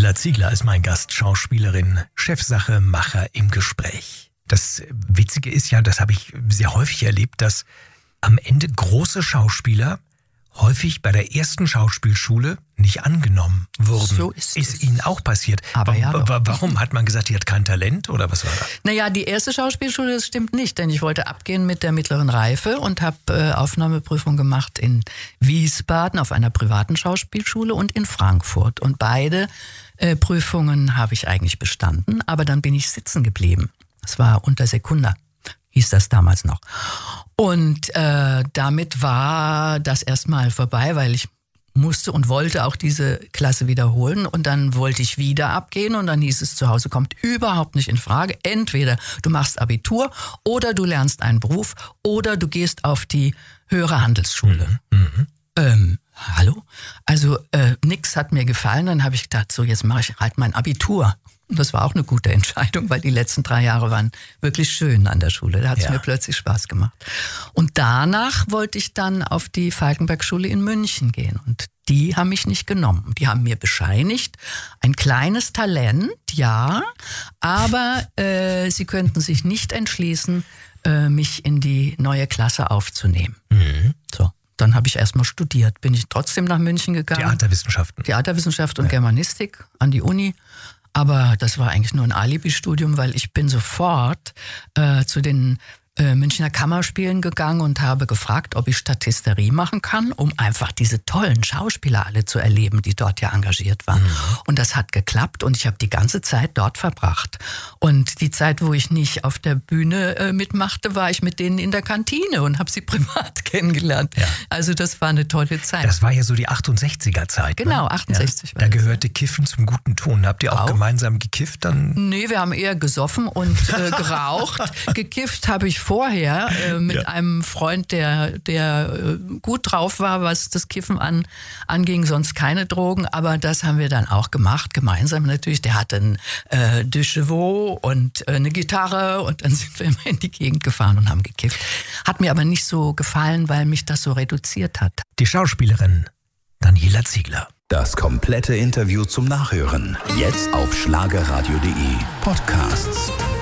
Daniela Ziegler ist mein Gast, Schauspielerin, Chefsache, Macher im Gespräch. Das Witzige ist ja, das habe ich sehr häufig erlebt, dass am Ende große Schauspieler häufig bei der ersten Schauspielschule nicht angenommen wurden. So ist Ihnen auch passiert. Aber ja, warum? Hat man gesagt, die hat kein Talent oder was war das? Naja, die erste Schauspielschule, das stimmt nicht, denn ich wollte abgehen mit der mittleren Reife und habe Aufnahmeprüfung gemacht in Wiesbaden auf einer privaten Schauspielschule und in Frankfurt. Und beide Prüfungen habe ich eigentlich bestanden, aber dann bin ich sitzen geblieben. Das war unter Sekunda, hieß das damals noch. Und damit war das erstmal vorbei, weil ich musste und wollte auch diese Klasse wiederholen. Und dann wollte ich wieder abgehen und dann hieß es, zu Hause kommt überhaupt nicht in Frage. Entweder du machst Abitur oder du lernst einen Beruf oder du gehst auf die höhere Handelsschule. Hallo? Also nix hat mir gefallen. Dann habe ich gedacht, so jetzt mache ich halt mein Abitur. Und das war auch eine gute Entscheidung, weil die letzten 3 Jahre waren wirklich schön an der Schule. Da hat es mir plötzlich Spaß gemacht. Und danach wollte ich dann auf die Falkenberg-Schule in München gehen. Und die haben mich nicht genommen. Die haben mir bescheinigt, ein kleines Talent, ja, aber sie könnten sich nicht entschließen, mich in die neue Klasse aufzunehmen. So. Dann habe ich erstmal studiert, bin ich trotzdem nach München gegangen. Theaterwissenschaft und Germanistik an die Uni. Aber das war eigentlich nur ein Alibi-Studium, weil ich bin sofort zu den Münchner Kammerspielen gegangen und habe gefragt, ob ich Statisterie machen kann, um einfach diese tollen Schauspieler alle zu erleben, die dort ja engagiert waren. Und das hat geklappt und ich habe die ganze Zeit dort verbracht. Und die Zeit, wo ich nicht auf der Bühne mitmachte, war ich mit denen in der Kantine und habe sie privat kennengelernt. Ja. Also das war eine tolle Zeit. Das war ja so die 68er-Zeit. Genau, 68 war das. Da gehörte Kiffen zum guten Ton. Habt ihr auch gemeinsam gekifft dann? Nee, wir haben eher gesoffen und geraucht. Gekifft habe ich vorher mit einem Freund, der gut drauf war, was das Kiffen anging, sonst keine Drogen, aber das haben wir dann auch gemacht, gemeinsam natürlich. Der hatte ein De Chevaux und eine Gitarre und dann sind wir immer in die Gegend gefahren und haben gekifft. Hat mir aber nicht so gefallen, weil mich das so reduziert hat. Die Schauspielerin Daniela Ziegler. Das komplette Interview zum Nachhören. Jetzt auf schlagerradio.de Podcasts.